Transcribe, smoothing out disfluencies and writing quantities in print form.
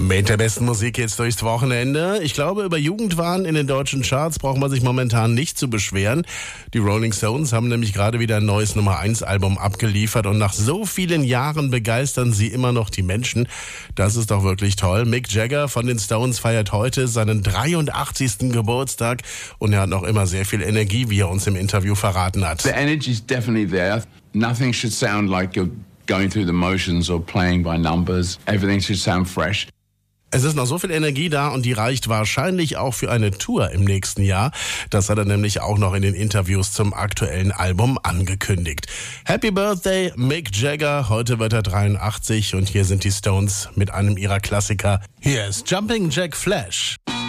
Mit der besten Musik geht's durchs Wochenende. Ich glaube, über Jugendwahn in den deutschen Charts braucht man sich momentan nicht zu beschweren. Die Rolling Stones haben nämlich gerade wieder ein neues Nummer-1-Album abgeliefert und nach so vielen Jahren begeistern sie immer noch die Menschen. Das ist doch wirklich toll. Mick Jagger von den Stones feiert heute seinen 83. Geburtstag und er hat noch immer sehr viel Energie, wie er uns im Interview verraten hat. The energy's definitely there. Nothing should sound like you're going through the motions or playing by numbers. Everything should sound fresh. Es ist noch so viel Energie da und die reicht wahrscheinlich auch für eine Tour im nächsten Jahr. Das hat er nämlich auch noch in den Interviews zum aktuellen Album angekündigt. Happy Birthday, Mick Jagger. Heute wird er 83 und hier sind die Stones mit einem ihrer Klassiker. Hier ist Jumping Jack Flash.